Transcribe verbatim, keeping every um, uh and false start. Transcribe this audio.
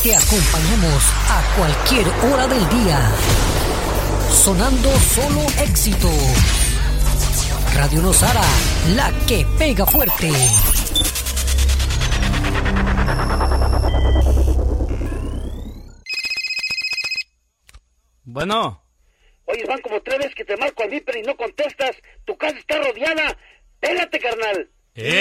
Te acompañamos a cualquier hora del día. Sonando solo éxito. Radio Nosara, la que pega fuerte. Bueno. Oye, van como tres veces que te marco al Viper y no contestas. Tu casa está rodeada. Pégate, carnal. Eh.